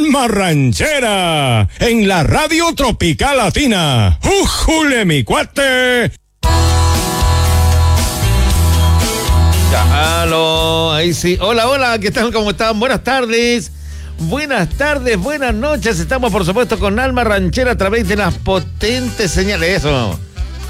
Alma Ranchera, en la Radio Tropical Latina. ¡Ujule, mi cuate! Ya, aló, ahí sí. Hola, hola, ¿qué tal? ¿Cómo están? Buenas tardes. Buenas tardes, buenas noches. Estamos, por supuesto, con Alma Ranchera a través de las potentes señales, eso,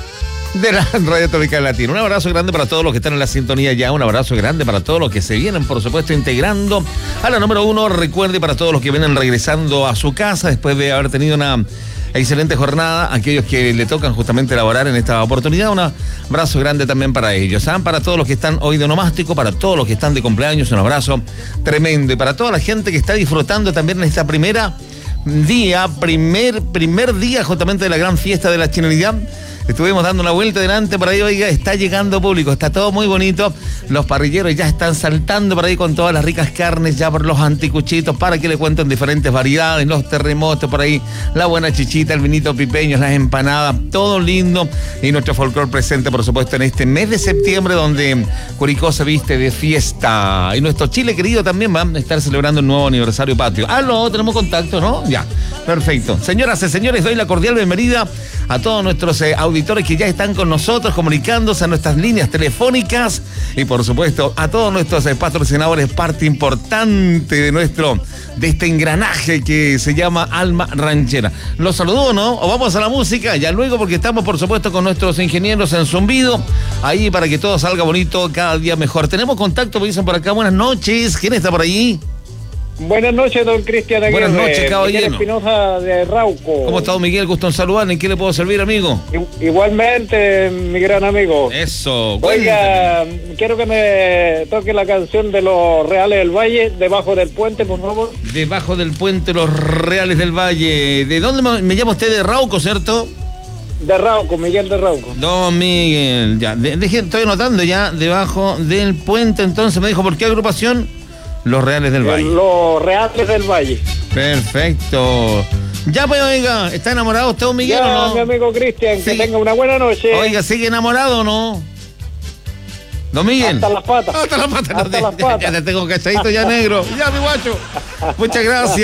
de la Radio Tropical Latina. Un abrazo grande para todos los que están en la sintonía ya. Un abrazo grande para todos los que se vienen, por supuesto, integrando a la número 1. Recuerde, para todos los que vienen regresando a su casa después de haber tenido una excelente jornada, aquellos que le tocan justamente laborar en esta oportunidad, un abrazo grande también para ellos, ¿eh? Para todos los que están hoy de onomástico, para todos los que están de cumpleaños, un abrazo tremendo, y para toda la gente que está disfrutando también en esta primer día justamente de la gran fiesta de la chilenidad. Estuvimos dando una vuelta delante por ahí, oiga, está llegando público, está todo muy bonito. Los parrilleros ya están saltando por ahí con todas las ricas carnes, ya por los anticuchitos, para que le cuenten diferentes variedades, los terremotos por ahí, la buena chichita, el vinito pipeño, las empanadas, todo lindo. Y nuestro folclor presente, por supuesto, en este mes de septiembre, donde Curicó se viste de fiesta. Y nuestro Chile querido también va a estar celebrando el nuevo aniversario patrio. Aló, tenemos contacto, ¿no? Ya, perfecto. Señoras y señores, doy la cordial bienvenida a todos nuestros auditores que ya están con nosotros, comunicándose a nuestras líneas telefónicas, y por supuesto a todos nuestros patrocinadores, parte importante de este engranaje que se llama Alma Ranchera. Los saludo, ¿no? O vamos a la música ya luego, porque estamos por supuesto con nuestros ingenieros en zumbido, ahí para que todo salga bonito, cada día mejor. Tenemos contacto, me dicen por acá. Buenas noches, ¿quién está por allí? Buenas noches, don Cristian Aguirre. Buenas noches, caballero. Miguel Espinosa de Rauco. ¿Cómo está, don Miguel? Gusto en saludar. ¿En qué le puedo servir, amigo? Igualmente, mi gran amigo. Eso. Oiga, quiero que me toque la canción de los Reales del Valle, Debajo del Puente, por favor. Debajo del Puente, los Reales del Valle. ¿De dónde me llama usted? De Rauco, ¿cierto? De Rauco, Miguel de Rauco. Don Miguel, ya. Estoy anotando ya, Debajo del Puente. Entonces me dijo, ¿por qué agrupación? Los Reales del Valle. Los Reales del Valle. Perfecto. Ya, pues, oiga, ¿está enamorado usted, don Miguel, ya, o no? mi amigo Cristian, sí. Que tenga una buena noche. Oiga, ¿sigue enamorado o no? Don Miguel. Hasta las patas. Hasta las patas. Hasta las patas. Ya te tengo cachadito ya, negro. Ya, mi guacho. Muchas gracias.